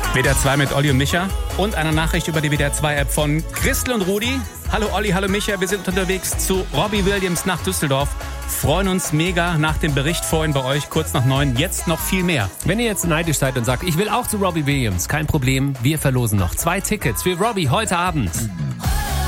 WDR 2 mit Olli und Micha und eine Nachricht über die WDR 2 App von Christel und Rudi. Hallo Olli, hallo Micha, wir sind unterwegs zu Robbie Williams nach Düsseldorf. Freuen uns mega nach dem Bericht vorhin bei euch, kurz nach 9, jetzt noch viel mehr. Wenn ihr jetzt neidisch seid und sagt, ich will auch zu Robbie Williams, kein Problem, wir verlosen noch 2 Tickets für Robbie heute Abend.